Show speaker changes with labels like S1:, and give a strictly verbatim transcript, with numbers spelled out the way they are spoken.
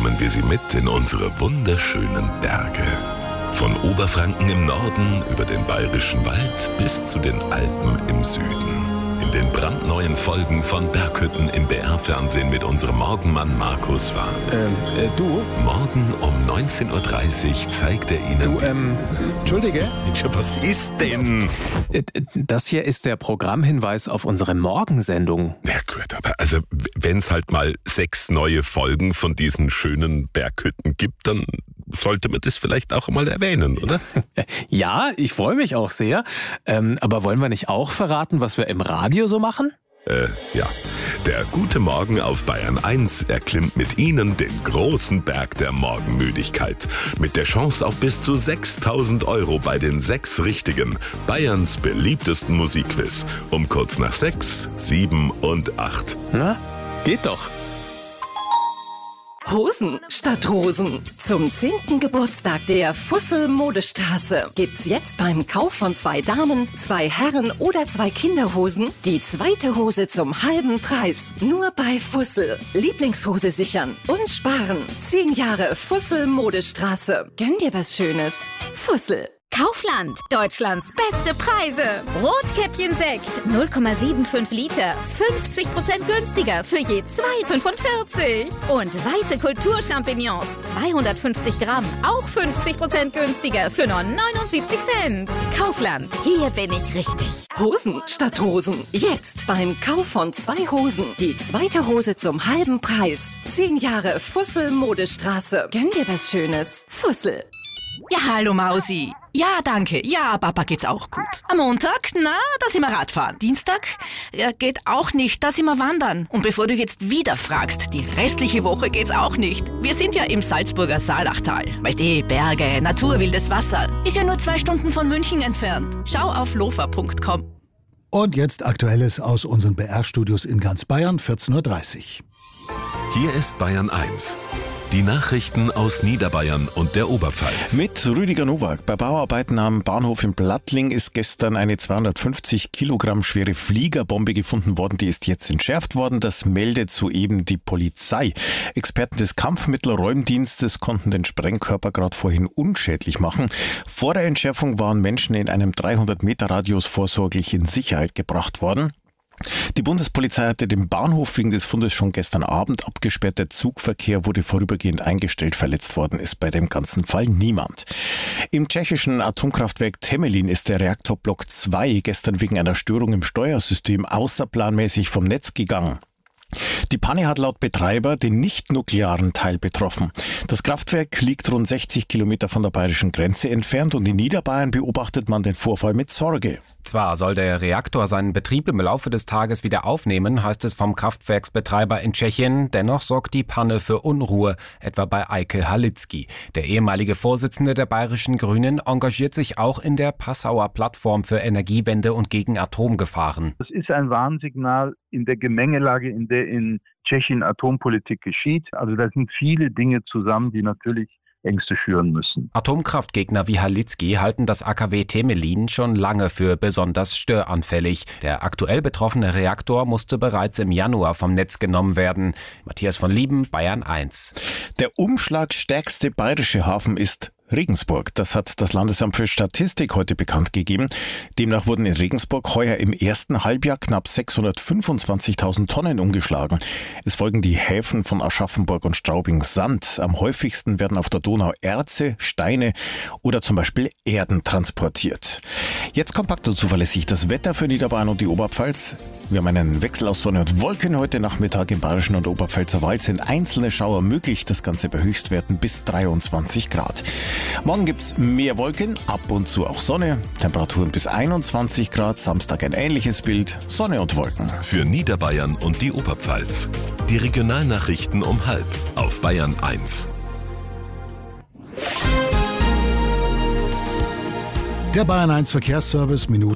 S1: nehmen wir Sie mit in unsere wunderschönen Berge. Von Oberfranken im Norden über den Bayerischen Wald bis zu den Alpen im Süden. In den brandneuen Folgen von Berghütten im B R-Fernsehen mit unserem Morgenmann Markus Wahn.
S2: Ähm, äh, du?
S1: Morgen um neunzehn Uhr dreißig zeigt er Ihnen...
S2: Du, ähm, Entschuldige?
S1: Was ist denn?
S2: Das hier ist der Programmhinweis auf unsere Morgensendung.
S1: Ja gut, aber also wenn es halt mal sechs neue Folgen von diesen schönen Berghütten gibt, dann sollte man das vielleicht auch mal erwähnen, oder?
S2: Ja, ich freue mich auch sehr. Ähm, aber wollen wir nicht auch verraten, was wir im Radio so machen?
S1: Äh, ja. Der Gute Morgen auf Bayern eins erklimmt mit Ihnen den großen Berg der Morgenmüdigkeit. Mit der Chance auf bis zu sechstausend Euro bei den sechs Richtigen. Bayerns beliebtesten Musikquiz. Um kurz nach sechs, sieben und acht.
S2: Na, geht doch.
S3: Hosen statt Rosen. Zum zehnten Geburtstag der Fussel Modestraße gibt's jetzt beim Kauf von zwei Damen, zwei Herren oder zwei Kinderhosen die zweite Hose zum halben Preis. Nur bei Fussel. Lieblingshose sichern und sparen. Zehn Jahre Fussel Modestraße. Gönn dir was Schönes. Fussel.
S4: Kaufland, Deutschlands beste Preise. Rotkäppchen-Sekt, null Komma fünfundsiebzig Liter, fünfzig Prozent günstiger für je zwei Komma fünfundvierzig. Und weiße Kulturchampignons, zweihundertfünfzig Gramm, auch fünfzig Prozent günstiger für nur neunundsiebzig Cent. Kaufland, hier bin ich richtig.
S3: Hosen statt Rosen. Jetzt beim Kauf von zwei Hosen die zweite Hose zum halben Preis. Zehn Jahre Fussel Modestraße. Gönn dir was Schönes. Fussel.
S5: Ja, hallo Mausi. Ja, danke. Ja, Papa geht's auch gut. Am Montag, na, da sind wir Radfahren. Dienstag, ja, geht auch nicht, da sind wir wandern. Und bevor du jetzt wieder fragst, die restliche Woche geht's auch nicht. Wir sind ja im Salzburger Saalachtal. Weißt du, Berge, Natur, wildes Wasser. Ist ja nur zwei Stunden von München entfernt. Schau auf lofa punkt com.
S6: Und jetzt Aktuelles aus unseren B R-Studios in ganz Bayern, vierzehn Uhr dreißig.
S1: Hier ist Bayern eins. Die Nachrichten aus Niederbayern und der Oberpfalz.
S7: Mit Rüdiger Nowak. Bei Bauarbeiten am Bahnhof in Plattling ist gestern eine zweihundertfünfzig Kilogramm schwere Fliegerbombe gefunden worden. Die ist jetzt entschärft worden. Das meldet soeben die Polizei. Experten des Kampfmittelräumdienstes konnten den Sprengkörper gerade vorhin unschädlich machen. Vor der Entschärfung waren Menschen in einem dreihundert Meter Radius vorsorglich in Sicherheit gebracht worden. Die Bundespolizei hatte den Bahnhof wegen des Fundes schon gestern Abend abgesperrt. Der Zugverkehr wurde vorübergehend eingestellt. Verletzt worden ist bei dem ganzen Fall niemand. Im tschechischen Atomkraftwerk Temelin ist der Reaktorblock zwei gestern wegen einer Störung im Steuersystem außerplanmäßig vom Netz gegangen. Die Panne hat laut Betreiber den nicht-nuklearen Teil betroffen. Das Kraftwerk liegt rund sechzig Kilometer von der bayerischen Grenze entfernt und in Niederbayern beobachtet man den Vorfall mit Sorge.
S8: Zwar soll der Reaktor seinen Betrieb im Laufe des Tages wieder aufnehmen, heißt es vom Kraftwerksbetreiber in Tschechien. Dennoch sorgt die Panne für Unruhe, etwa bei Eike Halicki. Der ehemalige Vorsitzende der bayerischen Grünen engagiert sich auch in der Passauer Plattform für Energiewende und gegen Atomgefahren.
S9: Das ist ein Warnsignal in der Gemengelage, in der in Tschechien Atompolitik geschieht. Also da sind viele Dinge zusammen, die natürlich Ängste schüren müssen.
S8: Atomkraftgegner wie Halicki halten das A K W Temelin schon lange für besonders störanfällig. Der aktuell betroffene Reaktor musste bereits im Januar vom Netz genommen werden. Matthias von Lieben, Bayern eins.
S7: Der umschlagstärkste bayerische Hafen ist Regensburg. Das hat das Landesamt für Statistik heute bekannt gegeben. Demnach wurden in Regensburg heuer im ersten Halbjahr knapp sechshundertfünfundzwanzigtausend Tonnen umgeschlagen. Es folgen die Häfen von Aschaffenburg und Straubing-Sand. Am häufigsten werden auf der Donau Erze, Steine oder zum Beispiel Erden transportiert. Jetzt kompakt und zuverlässig das Wetter für Niederbayern und die Oberpfalz. Wir haben einen Wechsel aus Sonne und Wolken heute Nachmittag im Bayerischen und Oberpfälzer Wald. Sind einzelne Schauer möglich, das Ganze bei Höchstwerten bis dreiundzwanzig Grad. Morgen gibt's mehr Wolken, ab und zu auch Sonne, Temperaturen bis einundzwanzig Grad, Samstag ein ähnliches Bild, Sonne und Wolken.
S1: Für Niederbayern und die Oberpfalz. Die Regionalnachrichten um halb auf Bayern eins.
S6: Der Bayern eins Verkehrsservice, Minuten